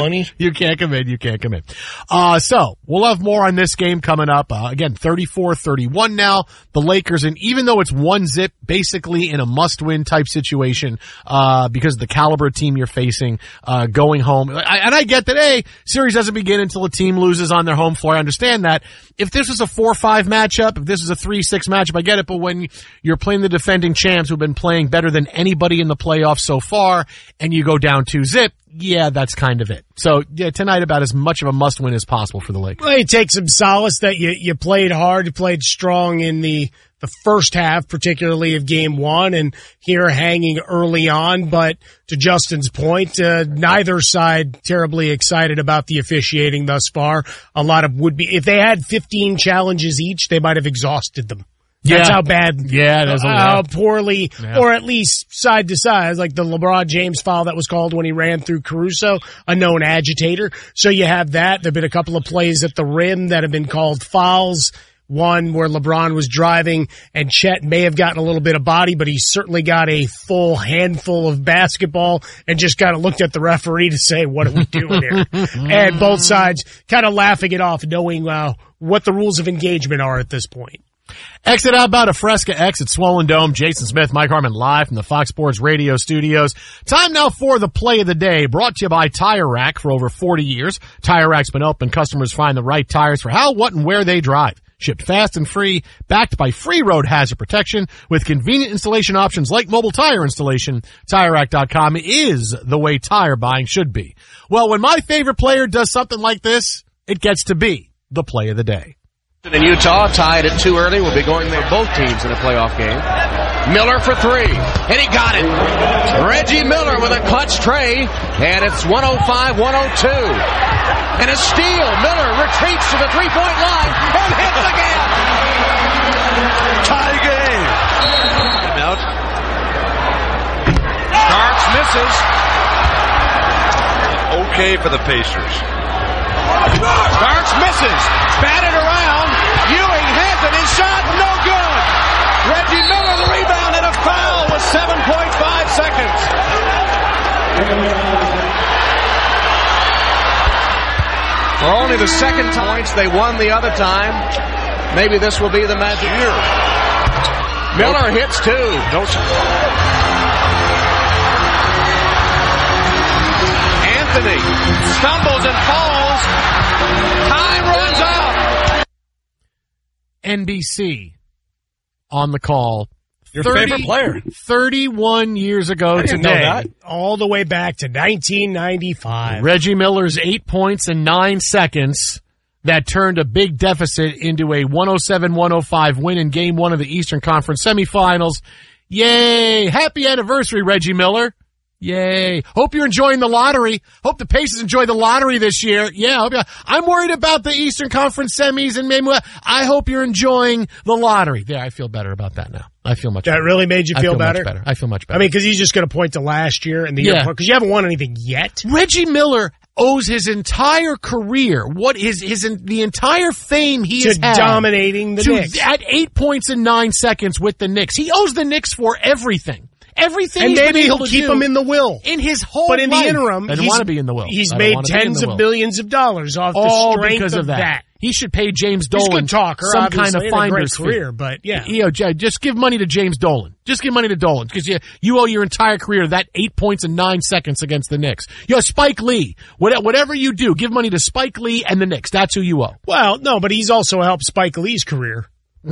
You can't commit. So we'll have more on this game coming up. Again, 34-31 now. The Lakers, and even though it's 1-0, basically in a must-win type situation, because of the caliber of team you're facing, going home. And I get that, series doesn't begin until a team loses on their home floor. I understand that. If this was a 4-5 matchup, if this is a 3-6 matchup, I get it. But when you're playing the defending champs who've been playing better than anybody in the playoffs so far, and you go down 2-0, yeah, that's kind of it. So, yeah, tonight about as much of a must-win as possible for the Lakers. Well, you take some solace that you played hard, you played strong in the first half, particularly of game one, and here hanging early on. But to Justin's point, neither side terribly excited about the officiating thus far. A lot of if they had 15 challenges each, they might have exhausted them. That's how bad, how poorly, or at least side to side, like the LeBron James foul that was called when he ran through Caruso, a known agitator. So you have that. There have been a couple of plays at the rim that have been called fouls. One where LeBron was driving and Chet may have gotten a little bit of body, but he certainly got a full handful of basketball and just kind of looked at the referee to say, what are we doing here? And both sides kind of laughing it off, knowing what the rules of engagement are at this point. Exit Outbound a Fresca X at Swollen Dome. Jason Smith, Mike Harmon live from the Fox Sports Radio studios. Time now for the play of the day, brought to you by Tire Rack for over 40 years. Tire Rack's been helping customers find the right tires for how, what, and where they drive. Shipped fast and free, backed by free road hazard protection with convenient installation options like mobile tire installation. TireRack.com is the way tire buying should be. Well, when my favorite player does something like this, it gets to be the play of the day. In Utah, tied at 2 early, will be going there both teams in a playoff game. Miller for 3, and he got it. Reggie Miller with a clutch tray, and it's 105-102. And a steal. Miller retreats to the three-point line and hits again. Tie game. Out. Starks misses. Okay for the Pacers. Starks misses. Batted around. Ewing has it. His shot, no good. Reggie Miller the rebound and a foul with 7.5 seconds. For only the second points, they won the other time. Maybe this will be the magic year. Miller hits 2. Anthony stumbles and falls. Time runs out. NBC on the call. Your favorite player. 31 years ago today. Know that. All the way back to 1995. Reggie Miller's 8 points in 9 seconds that turned a big deficit into a 107-105 win in Game 1 of the Eastern Conference semifinals. Yay! Happy anniversary, Reggie Miller. Yay. Hope you're enjoying the lottery. Hope the Pacers enjoy the lottery this year. Yeah, I'm worried about the Eastern Conference semis, and maybe I hope you're enjoying the lottery. There, I feel better about that now. I feel much better. That really made you feel better? I feel much better. I mean, because he's just going to point to last year and the year before, because you haven't won anything yet. Reggie Miller owes his entire career, the entire fame he has had, dominating the Knicks. At 8 points in 9 seconds with the Knicks. He owes the Knicks for everything. Everything, and maybe he'll keep him in the will in his whole life. But in the interim, I don't want to be in the will. He's made tens of billions of dollars off the strength because of that. He should pay James Dolan He's a good talker, some kind of finder's career, but yeah. Just give money to James Dolan. Just give money to Dolan because you owe your entire career that 8 points in 9 seconds against the Knicks. Spike Lee. Whatever you do, give money to Spike Lee and the Knicks. That's who you owe. Well, no, but he's also helped Spike Lee's career.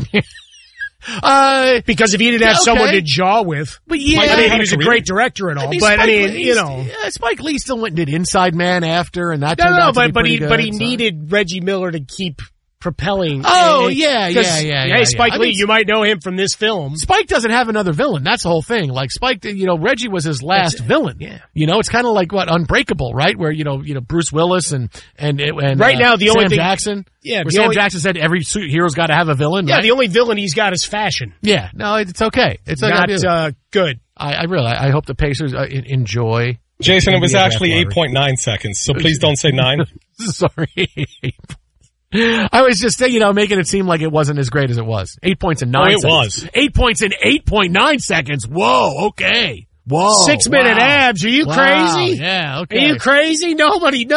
Because if he didn't have someone to jaw with, but he was a great director and all. Spike Lee still went and did Inside Man after, and that but he needed Reggie Miller to keep propelling. Hey, Spike Lee, you might know him from this film. Spike doesn't have another villain. That's the whole thing. Like Spike, Reggie was his last villain. Yeah. It's kind of like Unbreakable, right? Where Bruce Willis and right now the only Sam thing, Jackson. Yeah, Sam Jackson said every hero's got to have a villain. Yeah, right? The only villain he's got is fashion. Yeah, no, it's okay. It's not good. I hope the Pacers enjoy. Jason, it was actually 8.9 seconds, so please don't say 9. Sorry. I was just making it seem like it wasn't as great as it was. 8 points in 9 seconds. It was. 8 points in 8.9 seconds. Whoa, okay. Whoa. 6 minute abs. Are you crazy? Yeah, okay. Are you crazy? Nobody knows.